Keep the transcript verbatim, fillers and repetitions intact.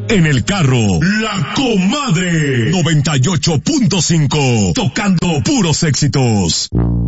En el carro, La Comadre. noventa y ocho punto cinco. Tocando puros éxitos.